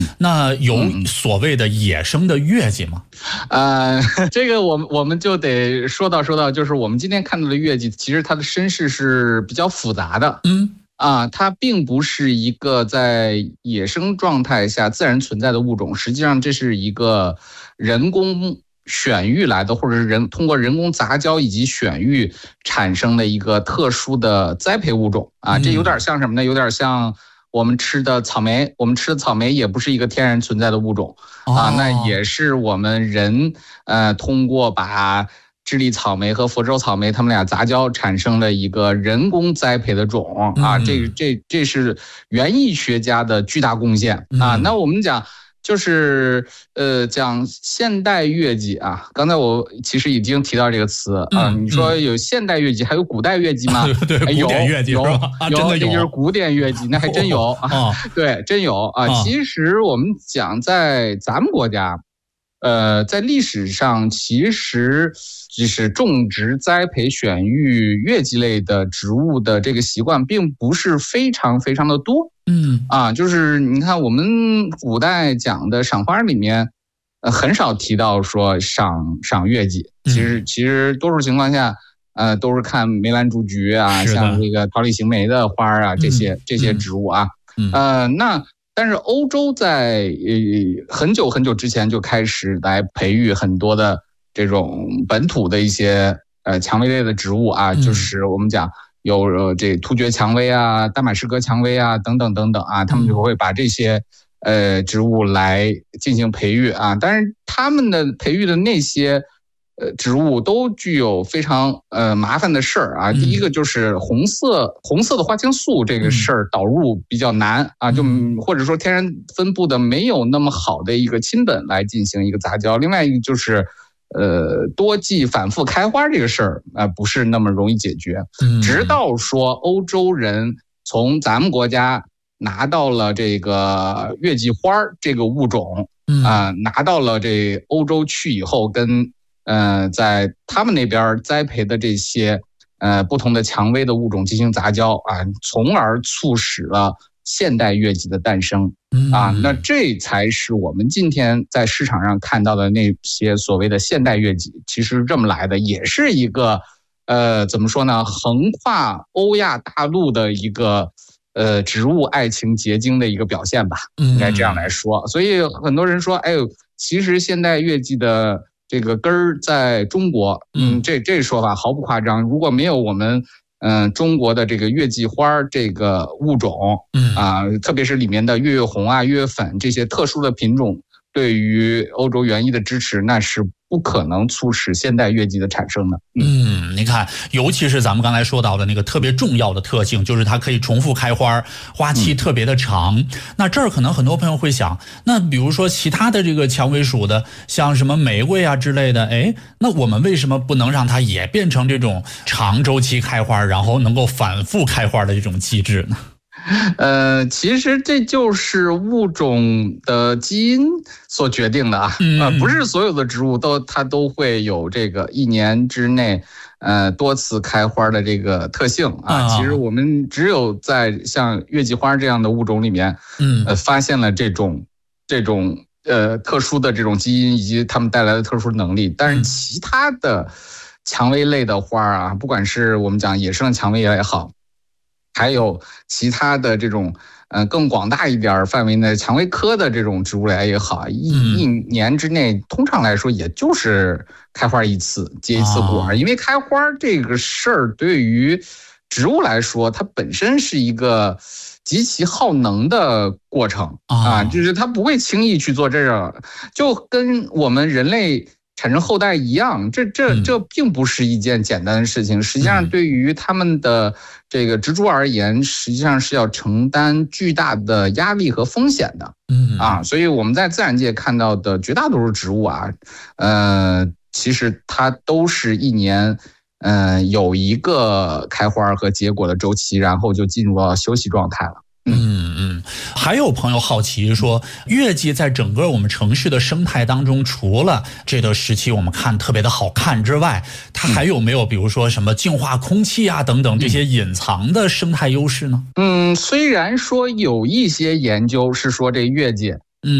那有所谓的野生的月季吗？ 这个我们就得说到，就是我们今天看到的月季，其实它的身世是比较复杂的。它并不是一个在野生状态下自然存在的物种，实际上这是一个人工选育来的，或者是通过人工杂交以及选育产生的一个特殊的栽培物种啊。这有点像什么呢？有点像我们吃的草莓，也不是一个天然存在的物种啊，那也是我们人通过把智利草莓和佛州草莓它们俩杂交产生了一个人工栽培的种啊，这是园艺学家的巨大贡献啊。那我们讲就是讲现代月季啊，刚才我其实已经提到这个词啊。你说有现代月季，还有古代月季吗？ 对，古典月季是吧？ 有，这就是古典月季，那还真有啊。对，真有啊。其实我们讲在咱们国家。在历史上，其实就是种植、栽培、选育月季类的植物的这个习惯，并不是非常非常的多。就是你看我们古代讲的赏花里面，很少提到说赏月季。其实多数情况下，都是看梅兰竹菊啊，像这个桃李行梅的花啊，这些植物啊。但是欧洲在很久很久之前就开始来培育很多的这种本土的一些蔷薇类的植物啊，就是我们讲有这突厥蔷薇啊、大马士革蔷薇啊等等啊，他们就会把这些植物来进行培育啊。但是他们的培育的那些植物都具有非常麻烦的事儿啊。第一个就是红色的花青素这个事儿导入比较难啊，就或者说天然分布的没有那么好的一个亲本来进行一个杂交。另外一个就是多季反复开花这个事儿不是那么容易解决。直到说欧洲人从咱们国家拿到了这个月季花这个物种拿到了这欧洲去以后，跟在他们那边栽培的这些不同的蔷薇的物种进行杂交啊，从而促使了现代月季的诞生啊。那这才是我们今天在市场上看到的那些所谓的现代月季，其实这么来的，也是一个怎么说呢，横跨欧亚大陆的一个植物爱情结晶的一个表现吧，应该这样来说。所以很多人说，哎呦，其实现代月季的这个根儿在中国，这说法毫不夸张。如果没有我们中国的这个月季花这个物种特别是里面的月月红啊、月月粉这些特殊的品种，对于欧洲园艺的支持，那是不可能促使现代月季的产生的。 你看，尤其是咱们刚才说到的那个特别重要的特性，就是它可以重复开花，花期特别的长。那这儿可能很多朋友会想，那比如说其他的这个蔷薇属的，像什么玫瑰啊之类的，那我们为什么不能让它也变成这种长周期开花，然后能够反复开花的这种机制呢？ 其实这就是物种的基因所决定的不是所有的植物它都会有这个1年之内多次开花的这个特性其实我们只有在像月季花这样的物种里面发现了这种特殊的这种基因以及它们带来的特殊能力。但是其他的蔷薇类的花不管是我们讲野生的蔷薇也好，还有其他的这种更广大一点范围的蔷薇科的这种植物类也好，一年之内通常来说也就是开花一次，结一次果。因为开花这个事儿对于植物来说，它本身是一个极其耗能的过程就是它不会轻易去做这个，就跟我们人类产生后代一样，这并不是一件简单的事情。实际上，对于他们的这个植株而言，实际上是要承担巨大的压力和风险的。所以我们在自然界看到的绝大多数植物其实它都是1年有一个开花和结果的周期，然后就进入到休息状态了。 还有朋友好奇说，月季在整个我们城市的生态当中，除了这个时期我们看特别的好看之外，它还有没有比如说什么净化空气等等这些隐藏的生态优势呢？ 虽然说有一些研究是说这月季